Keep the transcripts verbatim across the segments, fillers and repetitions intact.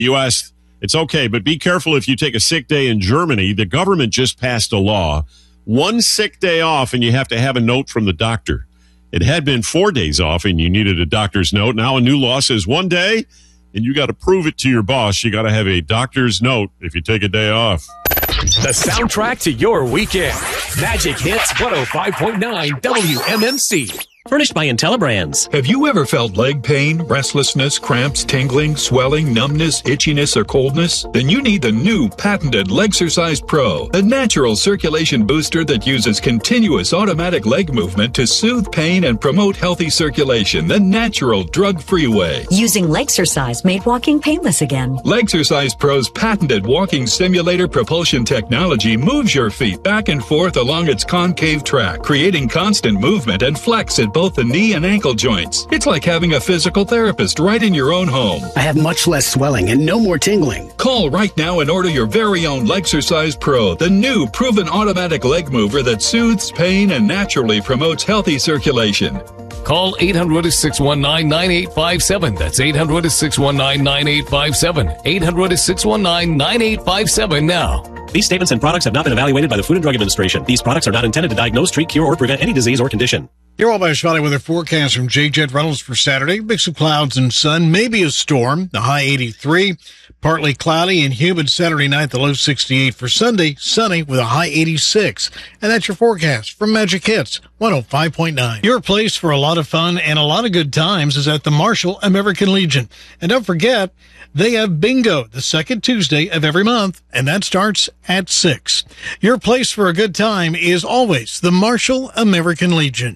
U S, it's okay, but be careful if you take a sick day in Germany. The government just passed a law. One sick day off, and you have to have a note from the doctor. It had been four days off, and you needed a doctor's note. Now a new law says one day, and you got to prove it to your boss. You got to have a doctor's note if you take a day off. The soundtrack to your weekend. Magic Hits one oh five point nine W M M C. Furnished by IntelliBrands. Have you ever felt leg pain, restlessness, cramps, tingling, swelling, numbness, itchiness, or coldness? Then you need the new patented Legsercise Pro, a natural circulation booster that uses continuous automatic leg movement to soothe pain and promote healthy circulation the natural, drug-free way. Using Legsercise made walking painless again. Legsercise Pro's patented walking simulator propulsion technology moves your feet back and forth along its concave track, creating constant movement and flex at both the knee and ankle joints. It's like having a physical therapist right in your own home. I have much less swelling and no more tingling. Call right now and order your very own Legsercise Pro, the new proven automatic leg mover that soothes pain and naturally promotes healthy circulation. Call eight hundred, six one nine, nine eight five seven. That's eight hundred, six one nine, nine eight five seven. eight hundred, six one nine, nine eight five seven now. These statements and products have not been evaluated by the Food and Drug Administration. These products are not intended to diagnose, treat, cure, or prevent any disease or condition. Your Wabash Valley weather forecast from J. Jet Reynolds for Saturday. Mix of clouds and sun, maybe a storm. The high eighty-three. Partly cloudy and humid Saturday night, the low sixty-eight. For Sunday, sunny with a high eighty-six. And that's your forecast from Magic Hits one oh five point nine. Your place for a lot of fun and a lot of good times is at the Marshall American Legion. And don't forget, they have bingo the second Tuesday of every month, and that starts at six. Your place for a good time is always the Marshall American Legion.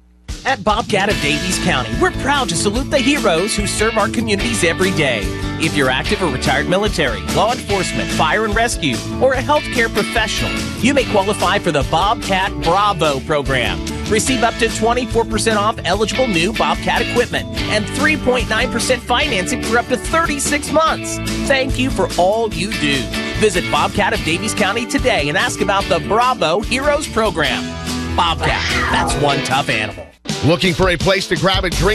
At Bobcat of Davies County, we're proud to salute the heroes who serve our communities every day. If you're active or retired military, law enforcement, fire and rescue, or a healthcare professional, you may qualify for the Bobcat Bravo program. Receive up to twenty-four percent off eligible new Bobcat equipment and three point nine percent financing for up to thirty-six months. Thank you for all you do. Visit Bobcat of Davies County today and ask about the Bravo Heroes program. Bobcat, that's one tough animal. Looking for a place to grab a drink